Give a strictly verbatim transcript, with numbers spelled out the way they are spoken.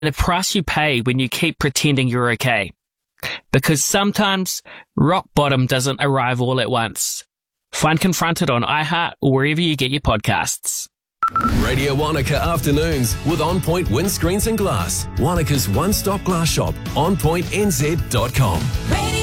the price you pay when you keep pretending you're okay. Because sometimes rock bottom doesn't arrive all at once. Find Confronted on iHeart or wherever you get your podcasts. Radio Wanaka Afternoons with On Point Windscreens and Glass. Wanaka's one-stop glass shop, on point n z dot com.